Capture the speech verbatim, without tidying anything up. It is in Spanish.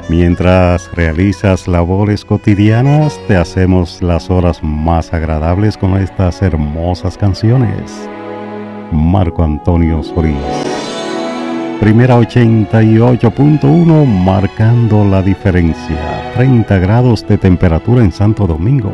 Mientras realizas labores cotidianas, te hacemos las horas más agradables con estas hermosas canciones. Marco Antonio Solís. Primera ochenta y ocho punto uno, marcando la diferencia. treinta grados de temperatura en Santo Domingo.